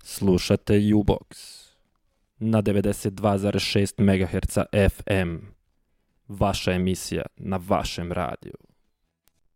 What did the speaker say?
Slušate U-Box na 92,6 MHz FM. Vaša emisija na vašem radiju.